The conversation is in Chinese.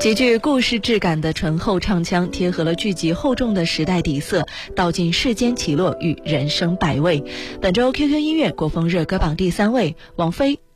极具故事质感的醇厚唱腔，贴合了剧集厚重的时代底色，道尽世间起落与人生百味。本周 QQ 音乐国风热歌榜第3位，王菲《